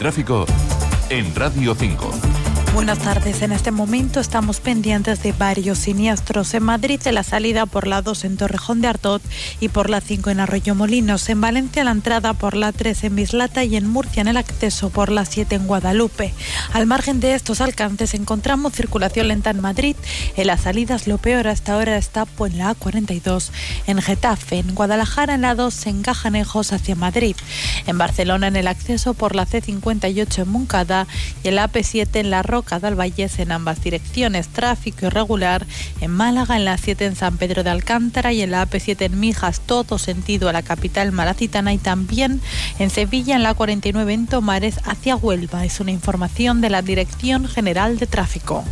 tráfico en Radio 5. Buenas tardes. En este momento estamos pendientes de varios siniestros. En Madrid, en la salida por la 2 en Torrejón de Ardoz y por la 5 en Arroyomolinos. En Valencia, la entrada por la 3 en Mislata y en Murcia, en el acceso por la 7 en Guadalupe. Al margen de estos alcances, encontramos circulación lenta en Madrid. En las salidas, lo peor hasta ahora está en la A42, en Getafe, en Guadalajara, en la 2 en Cajanejos hacia Madrid. En Barcelona, en el acceso por la C58 en Moncada y en la AP7 en La Roca del Vallés en ambas direcciones. Tráfico irregular en Málaga, en la 7 en San Pedro de Alcántara y en la AP7 en Mijas, todo sentido a la capital malacitana, y también en Sevilla, en la 49 en Tomares hacia Huelva. Es una información de la Dirección General de Tráfico.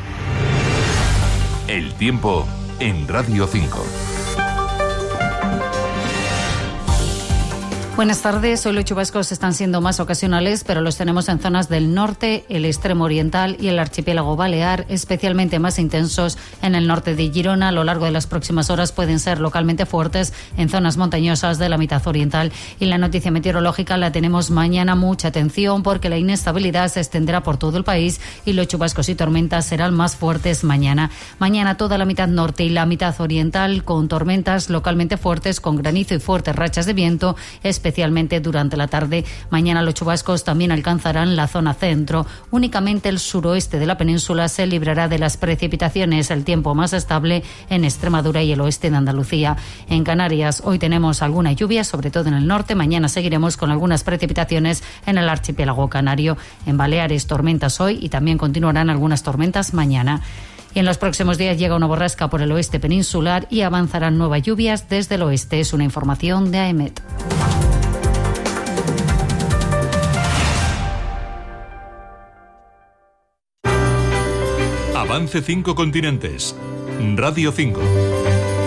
El tiempo en Radio 5. Buenas tardes. Hoy los chubascos están siendo más ocasionales, pero los tenemos en zonas del norte, el extremo oriental y el archipiélago balear, especialmente más intensos en el norte de Girona. A lo largo de las próximas horas pueden ser localmente fuertes en zonas montañosas de la mitad oriental. Y la noticia meteorológica la tenemos mañana. Mucha atención, porque la inestabilidad se extenderá por todo el país y los chubascos y tormentas serán más fuertes mañana. Mañana toda la mitad norte y la mitad oriental con tormentas localmente fuertes, con granizo y fuertes rachas de viento, especialmente durante la tarde. Mañana los chubascos también alcanzarán la zona centro. Únicamente el suroeste de la península se librará de las precipitaciones. El tiempo más estable en Extremadura y el oeste de Andalucía. En Canarias hoy tenemos alguna lluvia, sobre todo en el norte. Mañana seguiremos con algunas precipitaciones en el archipiélago canario. En Baleares, tormentas hoy y también continuarán algunas tormentas mañana. Y en los próximos días llega una borrasca por el oeste peninsular y avanzarán nuevas lluvias desde el oeste. Es una información de AEMET. Avance 5 continentes. Radio 5.